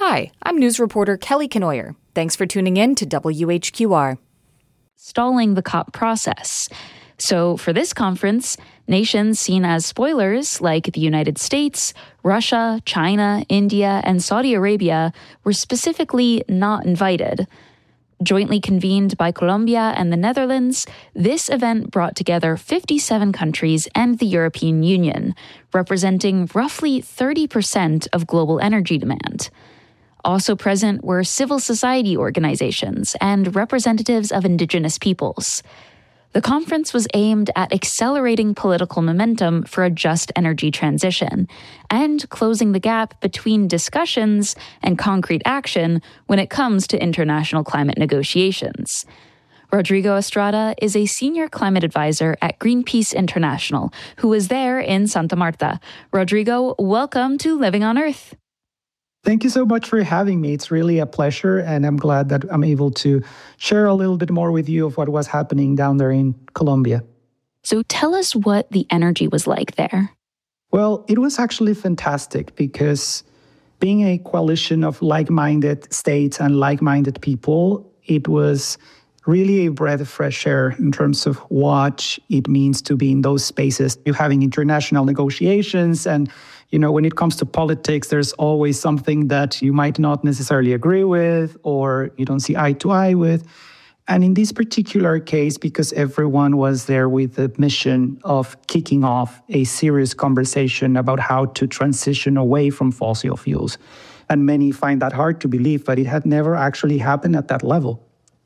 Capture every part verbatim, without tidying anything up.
Hi, I'm news reporter Kelly Kenoyer. Thanks for tuning in to W H Q R. Stalling the COP process. So for this conference, nations seen as spoilers like the United States, Russia, China, India, and Saudi Arabia were specifically not invited. Jointly convened by Colombia and the Netherlands, this event brought together fifty-seven countries and the European Union, representing roughly thirty percent of global energy demand. Also present were civil society organizations and representatives of indigenous peoples. The conference was aimed at accelerating political momentum for a just energy transition and closing the gap between discussions and concrete action when it comes to international climate negotiations. Rodrigo Estrada is a senior climate advisor at Greenpeace International, who was there in Santa Marta. Rodrigo, welcome to Living on Earth. Thank you so much for having me. It's really a pleasure, and I'm glad that I'm able to share a little bit more with you of what was happening down there in Colombia. So tell us what the energy was like there. Well, it was actually fantastic because being a coalition of like-minded states and like-minded people, it was really a breath of fresh air in terms of what it means to be in those spaces. You're having international negotiations, and you know, when it comes to politics, there's always something that you might not necessarily agree with or you don't see eye to eye with. And in this particular case, because everyone was there with the mission of kicking off a serious conversation about how to transition away from fossil fuels. And many find that hard to believe, but it had never actually happened at that level.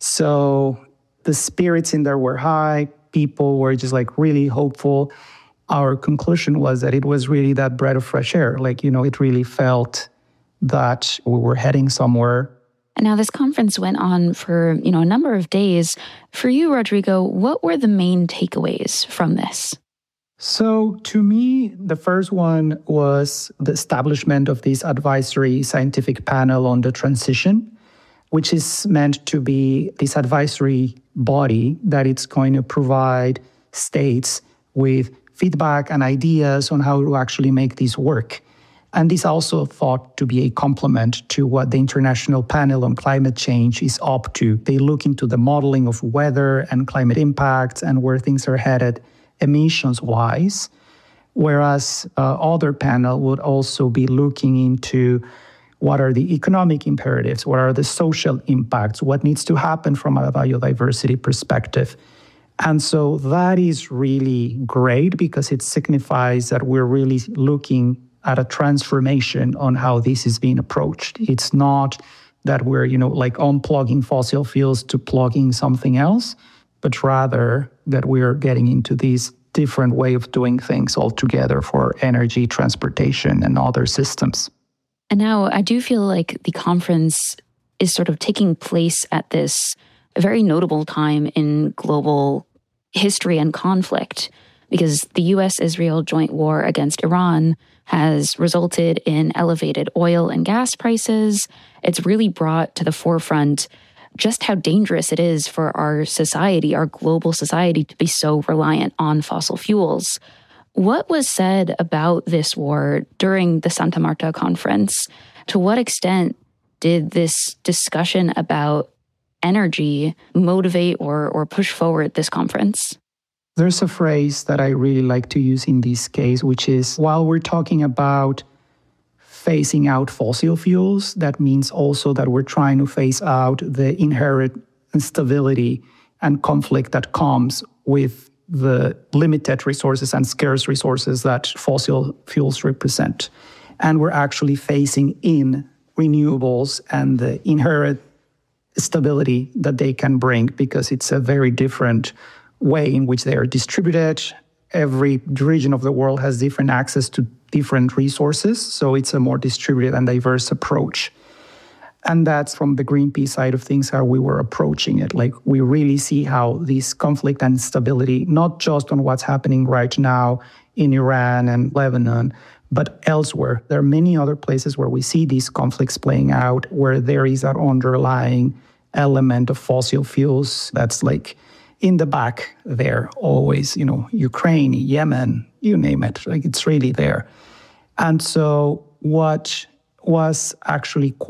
So the spirits in there were high. People were just like really hopeful. Our conclusion was that it was really that breath of fresh air. Like, you know, it really felt that we were heading somewhere. And now this conference went on for, you know, a number of days. For you, Rodrigo, what were the main takeaways from this? So to me, the first one was the establishment of this advisory scientific panel on the transition, which is meant to be this advisory body that it's going to provide states with feedback and ideas on how to actually make this work. And this also thought to be a complement to what the International Panel on Climate Change is up to. They look into the modeling of weather and climate impacts and where things are headed emissions-wise, whereas uh, other panel would also be looking into what are the economic imperatives, what are the social impacts, what needs to happen from a biodiversity perspective. And so that is really great because it signifies that we're really looking at a transformation on how this is being approached. It's not that we're, you know, like unplugging fossil fuels to plugging something else, but rather that we're getting into this different way of doing things altogether for energy, transportation, and other systems. And now I do feel like the conference is sort of taking place at this very notable time in global history and conflict, because the U S Israel joint war against Iran has resulted in elevated oil and gas prices. It's really brought to the forefront just how dangerous it is for our society, our global society, to be so reliant on fossil fuels. What was said about this war during the Santa Marta conference? To what extent did this discussion about energy motivate or, or push forward this conference? There's a phrase that I really like to use in this case, which is while we're talking about phasing out fossil fuels, that means also that we're trying to phase out the inherent instability and conflict that comes with the limited resources and scarce resources that fossil fuels represent. And we're actually phasing in renewables and the inherent stability that they can bring, because it's a very different way in which they are distributed. Every region of the world has different access to different resources, so it's a more distributed and diverse approach. And that's from the Greenpeace side of things, how we were approaching it. Like, we really see how this conflict and stability, not just on what's happening right now in Iran and Lebanon, but elsewhere. There are many other places where we see these conflicts playing out, where there is that underlying element of fossil fuels that's like in the back there always, you know, Ukraine, Yemen, you name it, like it's really there. And so what was actually